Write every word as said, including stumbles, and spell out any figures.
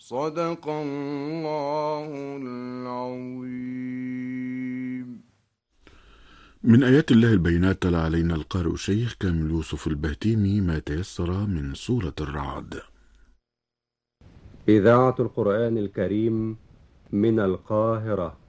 صدق الله العظيم. من آيات الله البينات تلا علينا القارئ الشيخ كامل يوسف البهتيمي ما تيسر من سورة الرعد. إذاعة القرآن الكريم من القاهرة.